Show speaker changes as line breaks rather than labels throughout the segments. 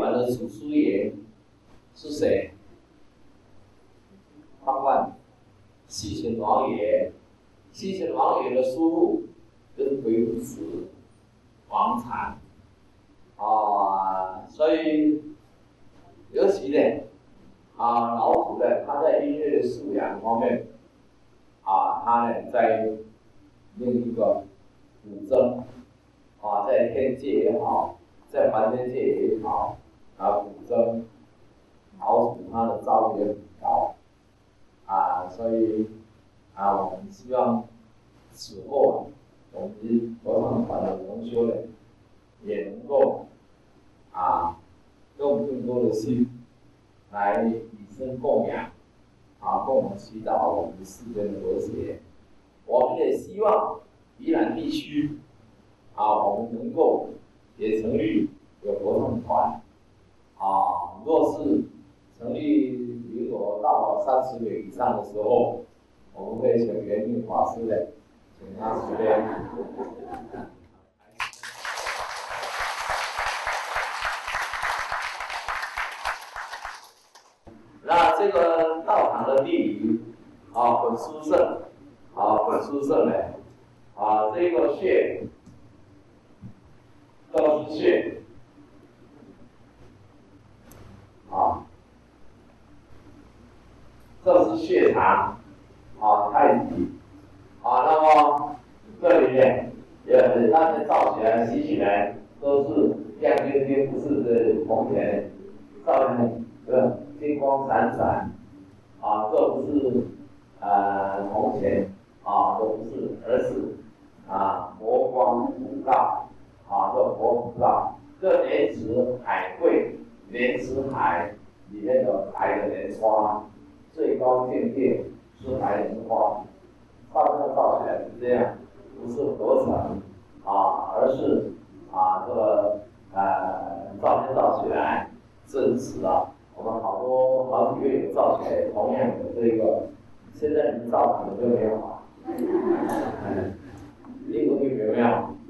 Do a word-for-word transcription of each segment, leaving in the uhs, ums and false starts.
完的祖师爷是谁？方万西秦王爷。西秦王爷的叔父就是鬼谷子王禅啊，所以尤其呢啊，老祖呢，他在音乐的素养方面啊，他呢在另一个古筝啊，在天界也好，在凡间界也好，啊，古筝老祖他的造诣也很高啊，所以啊，我们希望此后啊，我们合唱团的同修呢，也能够啊，用更多的心来以身供养，啊，共同祈祷我们世间的和谐。我们也希望宜兰地区啊，我们能够也成立有合唱团啊，若是成立名额到三十个以上的时候，我们会请圆明法师的，请他指点。那这个道场的地理啊，很殊胜啊，很殊胜的啊，这个穴都是穴啊，这是穴场啊，太极啊，那么这里面也那些造起来、吸起来都是亮晶晶，不是这铜钱造的，呃，金光闪闪啊，这不是呃铜钱啊，都不是，而是啊佛光普照啊，这佛普照，这莲池海会，莲池海里面的白的莲花，最高境界是白莲花，到这个造起来是这样，不是合成啊，而是啊这个呃照片造起来真实啊。我们好多好几个有造起来同样的这个，现在你造可能就没有了。嗯，另外有没有？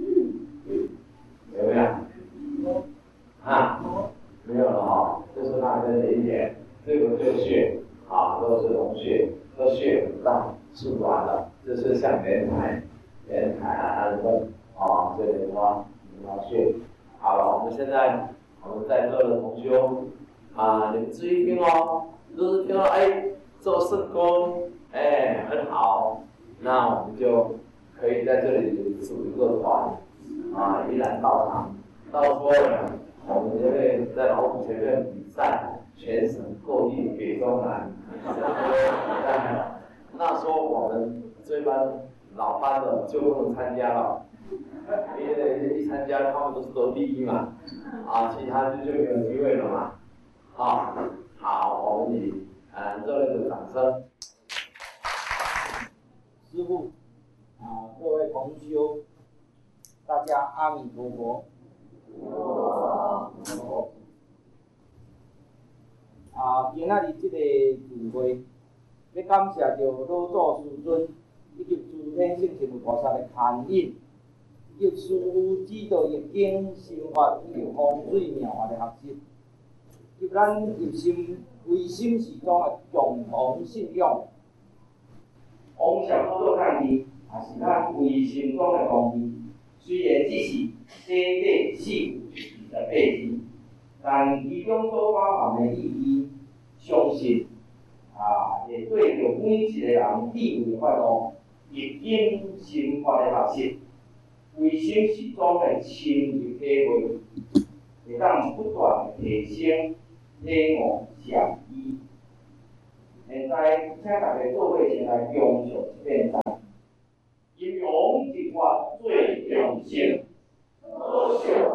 有没有？啊，没有了哈，就是那个一点，这个就是穴啊，都是龙穴，这穴很大，是软的，就是像莲台、莲台啊、安分啊，这莲花、莲花穴。好了，我们现在我们在座的同修。啊，你们注意听哦，就是听到哎，做圣功，哎，很好，那我们就可以在这里组一个团，啊，宜兰道场，到时候呢，我们就会在老虎前面比赛，全省各地北中南，那时候我们这班老班的就不能参加了，因为一参加他们都是得第一嘛，啊，其他就就没有机会了嘛。啊，好，我们以呃热烈的掌声。
师父啊，各位同修，大家阿弥陀佛。啊，今仔日这个聚会，要感谢着老祖师尊以及诸天圣神菩萨的牵引，以及师父指导易经、心法以及风水妙法的学习。就咱入心唯心是中的共同信仰，往上多多看见，也是咱唯心中的公义。虽然只是短短四二十八字，但其中所包含的意义，相信啊，会对着每一个人智慧发动易经心法的学习，唯心是中的深入体会，会当不断的提升。礼貌相依。现在，请大家做伙先来恭祝一遍赞。阴阳之法最良性，多谢